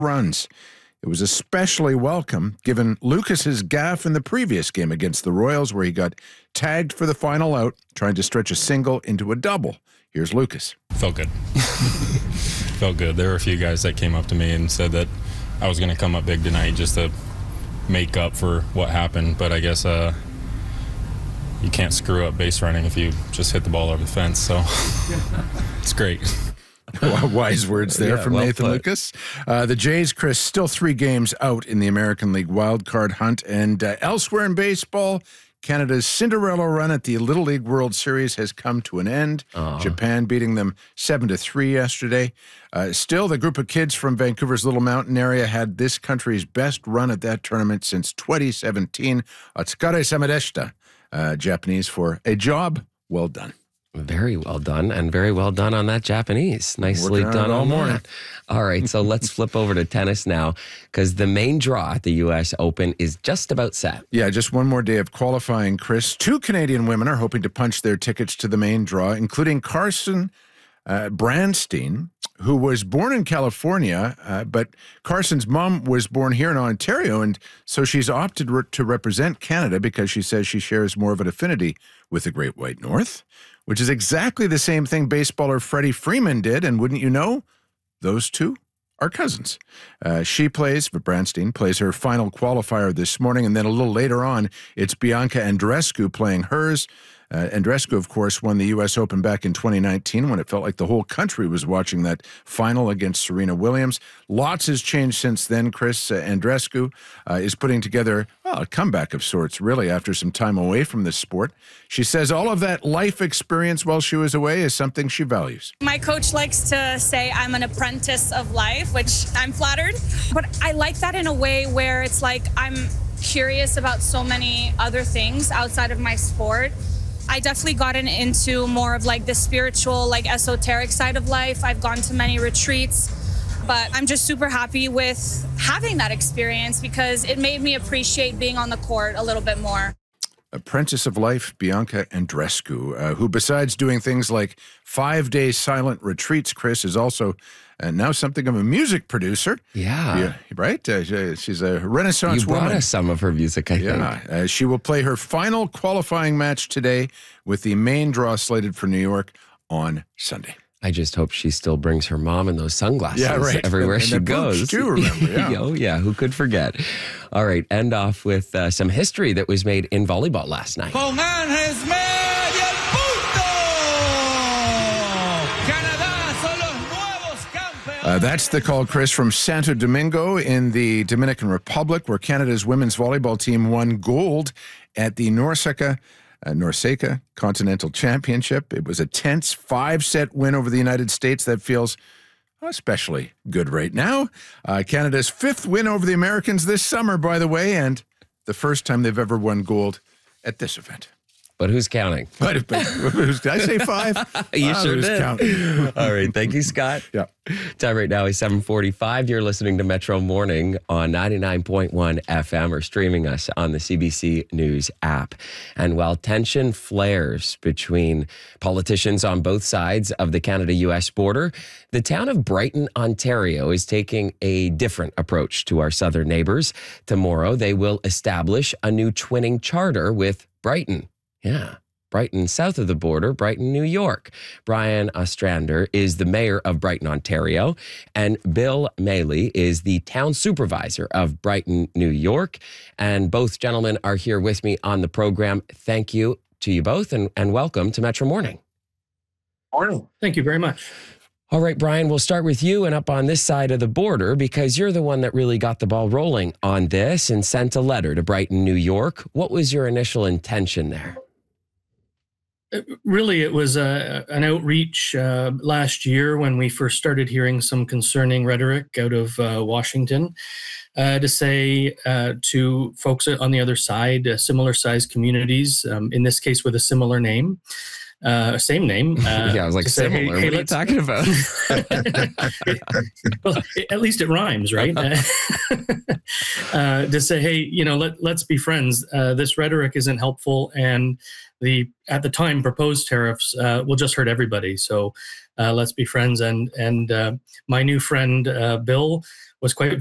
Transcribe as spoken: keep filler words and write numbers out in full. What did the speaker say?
runs. It was especially welcome given Lucas's gaffe in the previous game against the Royals, where he got tagged for the final out, trying to stretch a single into a double. Here's Lucas. Felt good. Felt good. There were a few guys that came up to me and said that I was going to come up big tonight just to make up for what happened. But I guess uh, you can't screw up base running if you just hit the ball over the fence. So it's great. Wise words there yeah, from well Nathan put. Lucas. Uh, the Jays, Chris, still three games out in the American League wildcard hunt. And uh, elsewhere in baseball, Canada's Cinderella run at the Little League World Series has come to an end. Uh-huh. Japan beating them seven to three yesterday. Uh, still, the group of kids from Vancouver's Little Mountain area had this country's best run at that tournament since twenty seventeen. Otsukare samadeshita, uh, Japanese for a job well done. Very well done, and very well done on that Japanese. Nicely Working done all on morning. that. All right, so let's flip over to tennis now, because the main draw at the U S Open is just about set. Yeah, just one more day of qualifying, Chris. Two Canadian women are hoping to punch their tickets to the main draw, including Carson uh, Brandstein, who was born in California, uh, but Carson's mom was born here in Ontario, and so she's opted re- to represent Canada because she says she shares more of an affinity with the Great White North, which is exactly the same thing baseballer Freddie Freeman did, and wouldn't you know, those two are cousins. Uh, she plays, but Brandstein plays her final qualifier this morning, and then a little later on, it's Bianca Andreescu playing hers. Uh, Andreescu, of course, won the U S Open back in twenty nineteen when it felt like the whole country was watching that final against Serena Williams. Lots has changed since then, Chris. Uh, Andreescu uh, is putting together well, a comeback of sorts, really, after some time away from the sport. She says all of that life experience while she was away is something she values. My coach likes to say I'm an apprentice of life, which I'm flattered. But I like that in a way where it's like I'm curious about so many other things outside of my sport. I definitely gotten into more of like the spiritual, like esoteric side of life. I've gone to many retreats, but I'm just super happy with having that experience because it made me appreciate being on the court a little bit more. Apprentice of Life, Bianca Andreescu, uh, who besides doing things like five-day silent retreats, Chris, is also uh, now something of a music producer. Yeah. yeah right? Uh, she's a Renaissance you brought woman. us some of her music, I yeah. think. Uh, she will play her final qualifying match today with the main draw slated for New York on Sunday. I just hope she still brings her mom in those sunglasses yeah, right. everywhere and, she and goes. Too, remember, yeah. Oh, yeah, who could forget? All right, end off with uh, some history that was made in volleyball last night. Con Ángeles media el punto. Canadá son los nuevos campeones. Uh, that's the call, Chris, from Santo Domingo in the Dominican Republic, where Canada's women's volleyball team won gold at the Norseca Uh, Norseca Continental Championship. It was a tense five-set win over the United States that feels especially good right now. Uh, Canada's fifth win over the Americans this summer, by the way, and the first time they've ever won gold at this event. But who's counting? But, but who's, did I say five? You ah, sure who's did. Counting? All right. Thank you, Scott. Yeah. Time right now is seven forty-five. You're listening to Metro Morning on ninety-nine point one F M or streaming us on the C B C News app. And while tension flares between politicians on both sides of the Canada-U S border, the town of Brighton, Ontario is taking a different approach to our southern neighbors. Tomorrow, they will establish a new twinning charter with Brighton. Yeah. Brighton, south of the border, Brighton, New York. Brian Ostrander is the mayor of Brighton, Ontario, and Bill Maley is the town supervisor of Brighton, New York. And both gentlemen are here with me on the program. Thank you to you both, and, and welcome to Metro Morning. Morning. Thank you very much. All right, Brian, we'll start with you and up on this side of the border because you're the one that really got the ball rolling on this and sent a letter to Brighton, New York. What was your initial intention there? Really, it was a, an outreach uh, last year when we first started hearing some concerning rhetoric out of uh, Washington uh, to say uh, to folks on the other side, uh, similar sized communities, um, in this case with a similar name, uh, same name. Uh, yeah, I was like, say, similar. Hey, what hey, are you talking about? Well, at least it rhymes, right? uh, to say, hey, you know, let, let's be friends. Uh, this rhetoric isn't helpful. And the at the time proposed tariffs uh, will just hurt everybody. So uh, let's be friends. And and uh, my new friend uh, Bill was quite